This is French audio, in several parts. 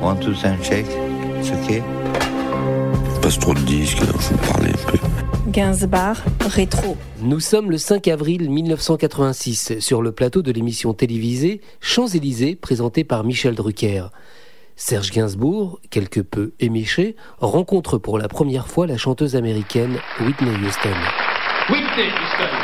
1, 2, 5, check. It's okay. Passe trop de disques, alors je vais parler un peu. Gainsbourg, rétro. Nous sommes le 5 avril 1986 sur le plateau de l'émission télévisée Champs-Élysées présentée par Michel Drucker. Serge Gainsbourg, quelque peu éméché, rencontre pour la première fois la chanteuse américaine Whitney Houston. Whitney Houston.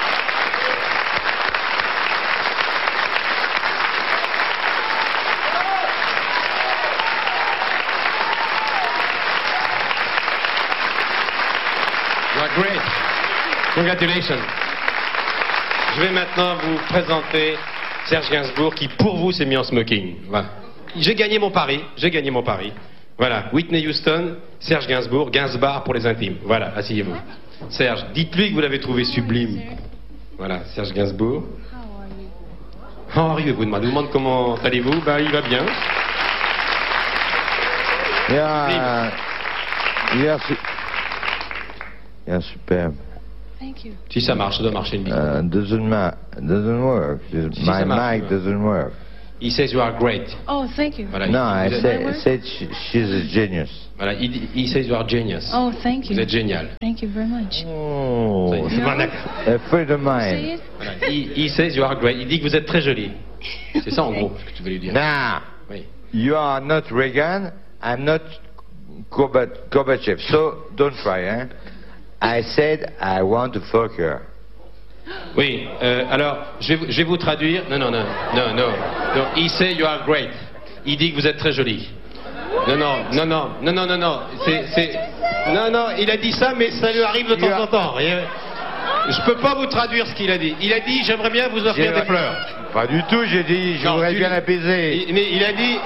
You are great. Congratulations. Je vais maintenant vous présenter Serge Gainsbourg qui, pour vous, s'est mis en smoking. Voilà. J'ai gagné mon pari. Voilà. Whitney Houston, Serge Gainsbourg, Gainsbar pour les intimes. Voilà, asseyez-vous. Serge, dites-lui que vous l'avez trouvé sublime. Voilà, Serge Gainsbourg. How are you? Vous demande comment allez-vous? Bah, il va bien. Superbe. Thank you. Si ça marche, ça doit marcher une bite. Doesn't work. My mic doesn't work. He says you are great. Oh, thank you. Voilà, No, I said she's a genius. Voilà, he says you are genius. Oh, thank you. Vous êtes génial. Thank you very much. Oh, Voilà. a friend of Say mine. it. Voilà. He says you are great. Il dit que vous êtes très jolie. C'est ça en gros ce que tu veux lui dire. Now, Oui. you are not Reagan, I'm not Gorbachev, so don't try, hein? I said I want to fuck her. Oui, alors, je vais vous traduire. Non. He say you are great. Il dit que vous êtes très jolie. Non. Non, il a dit ça, mais ça lui arrive de temps en temps. Je peux pas vous traduire ce qu'il a dit. Il a dit, j'aimerais bien vous offrir des fleurs. Pas du tout, j'ai dit, je voudrais bien l'apaiser. Mais il a dit...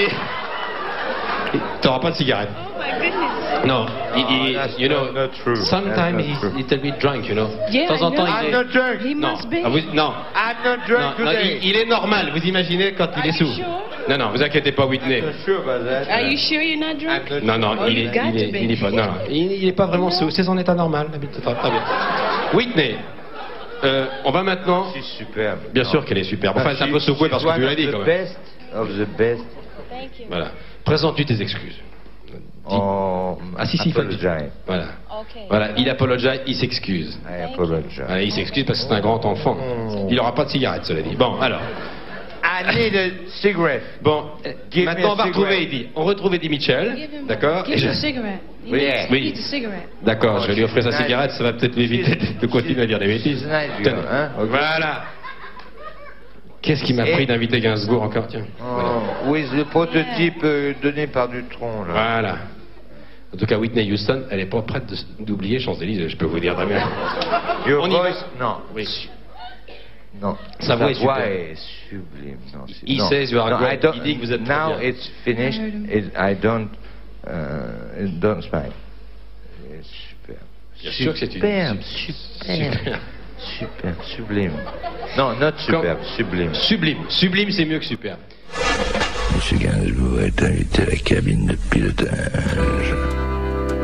T'auras pas de cigarette. Oh my goodness. Non, you know, not true. sometimes That's he's not a little bit drunk, you know. Yeah, De temps en I temps, know. il I'm est... not drunk. He Non, must be. non, I'm not drunk non, today. il est normal, vous imaginez quand il est you sous. sure? Non, vous inquiétez pas, Whitney. I'm not sure about that. Are you sure you're not drunk? Non, Oh, you got to be. il est pas, non, il est pas vraiment sous, c'est son état normal, très bien. Whitney, on va maintenant... C'est superbe. Bien sûr qu'elle est superbe, enfin c'est un peu secoué parce que tu l'as dit quand même. Best of the best. Thank you. Voilà, présente-lui tes excuses. Oh, Ah si, il faut le dire. apologize. Voilà. Okay. Voilà, il apologize, il s'excuse. I apologize. Voilà, il s'excuse parce que c'est un grand enfant. Il n'aura pas de cigarette, cela dit. Bon, alors. I need a cigarette. Bon, Give me maintenant a on va retrouver cigarette. Eddie. On retrouve Eddie Mitchell. Give him- D'accord. Give him a cigarette. He Oui, needs- oui. he needs a cigarette. D'accord, je vais lui offrir sa Nice. cigarette, ça va peut-être lui éviter de continuer à dire des bêtises. She's a nice girl, Tenez. hein, ok. Voilà. Qu'est-ce qui m'a pris d'inviter Gainsbourg encore, tiens. Voilà. Oh, with le prototype donné par Dutronc, là. Voilà. En tout cas, Whitney Houston, elle n'est pas prête d'oublier Champs-Élysées, je peux vous dire, Damien. Your On y va. voice, non. Oui. Non. Sa voix est super. est sublime. Non, c'est- He non. says you are No, great. I don't- Il dit que vous êtes très Now bien. it's finished. I heard him. I don't smile. It's superbe. Bien sûr que c'est une- Superbe, Super. superbe, sublime. Non, not superbe, sublime. Sublime, c'est mieux que super. Monsieur Gainsbourg est invité à la cabine de pilotage.